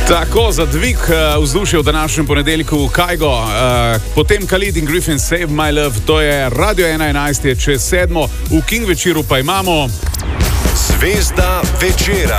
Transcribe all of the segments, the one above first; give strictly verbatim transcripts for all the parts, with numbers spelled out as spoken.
Tako, za dvig uh, vzdušja v današnjem ponedeljku Kajgo, uh, potem Khalid in Griffin Save My Love, to je Radio ena enajst, je čez sedmo, v King večeru pa imamo Zvezda večera.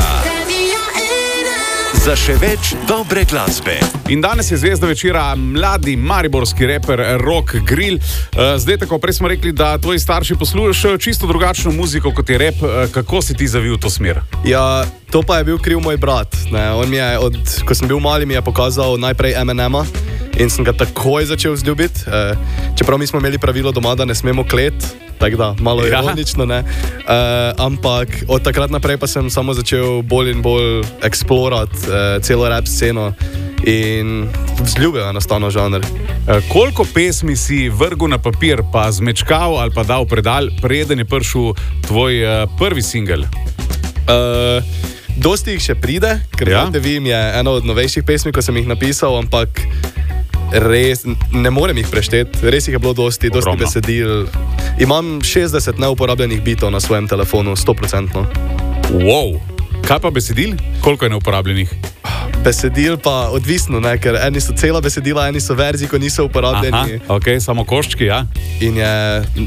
Za še več dobre glasbe. In danes je zvezda večera mladi mariborski reper Rok Grill. Uh, zdaj, tako prej smo rekli, da tvoji starši poslušajo čisto drugačno muziko kot je rap. Uh, kako si ti zavil to smer? Ja, to pa je bil kriv moj brat. Ne. On mi je, od, ko sem bil mali, mi je pokazal najprej Eminema in sem ga takoj začel vzljubiti. Uh, čeprav mi smo imeli pravilo doma, da ne smemo klet. Tako da, malo ja. ironično, ne. Uh, ampak od takrat naprej pa sem samo začel bolj in bolj eksplorati uh, celo rap sceno in vzljubil enostavno žanr. Uh, koliko pesmi si vrgel na papir, pa zmečkal ali pa dal predal, preden je prišel tvoj uh, prvi singel? Uh, dosti jih še pride, ker ja. Te vim je ena od novejših pesmi, ko sem jih napisal, ampak res ne morem jih prešteti, res jih je bilo dosti, dosti Ogromno. besedil. Imam šestdeset neuporabljenih bitov na svojem telefonu, sto procentno. Wow, kaj pa besedil? Koliko je neuporabljenih? Besedil pa odvisno, ne? Ker eni so cela besedila, eni so verzi, ko niso uporabljeni. Aha, ok, samo koščki, ja. In je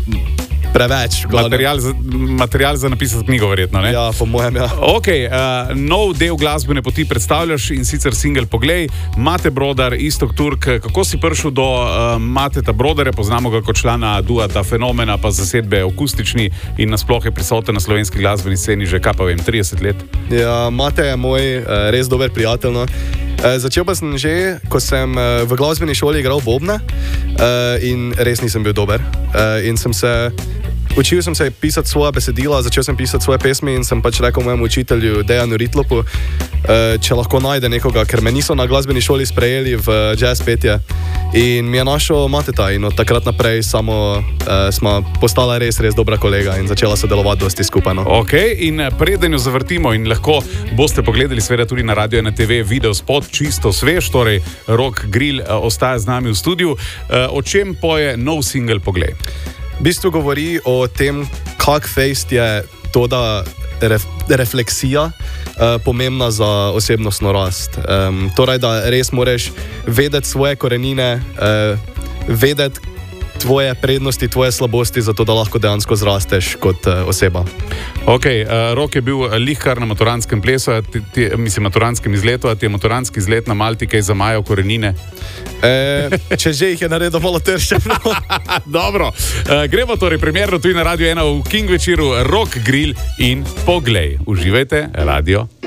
preveč. Material za, material za napisati knjigo, verjetno, ne? Ja, po mojem, ja. Ok, uh, nov del glasbene poti predstavljaš in sicer singel Poglej, Mate Brodar, Iztok Turk. Kako si prišel do uh, Mateta Brodarja? Poznamo ga kot člana dueta Fenomena, pa zasedbe Akustični in nasploh je prisoten na slovenski glasbeni sceni že, kaj pa vem, trideset let. Ja, Mate je moj uh, res dober prijatelj, no. Uh, začel pa sem že, ko sem uh, v glasbeni šoli igral bobne uh, in res nisem bil dober. Uh, in sem se Učil sem se pisati svoja besedila, začel sem pisati svoje pesmi in sem pač rekel mojemu učitelju Dejanu Ritlopu, če lahko najde nekoga, ker me niso na glasbeni šoli sprejeli v jazz petje. In mi je našel Mateta in od takrat naprej samo uh, smo postala res, res dobra kolega in začela sodelovati dosti skupaj. No. Ok, in preden jo zavrtimo in lahko boste pogledali seveda tudi na Radio ena te ve video spot, čisto svež, torej Rok Grill uh, ostaja z nami v studiu. Uh, o čem poje nov singel Poglej? V bistvu govori o tem, kak fejst je to, da ref, refleksija uh, pomembna za osebnostno rast. Um, torej, da res moraš vedeti svoje korenine, uh, vedeti tvoje prednosti, tvoje slabosti, zato da lahko dejansko zrasteš kot uh, oseba. Ok, uh, Rok je bil lihkar na maturantskem plesu, ti, ti, mislim, maturantskem izletu, a ti je maturanski izlet na Malti kaj zamajal korenine? E, če že jih je naredil malo tršče. Dobro, uh, gremo torej premierno tudi na Radio ena v King večeru Rok Grill in Poglej. Uživajte, Radio